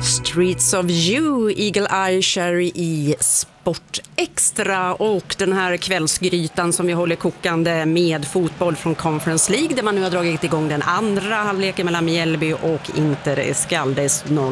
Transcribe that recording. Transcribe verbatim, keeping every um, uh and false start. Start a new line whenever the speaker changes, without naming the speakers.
Streets of You, Eagle Eye Cherry i Sport Extra, och den här kvällsgrytan som vi håller kokande med fotboll från Conference League, där man nu har dragit igång den andra halvleken mellan Mjällby och Inter Skaldes noll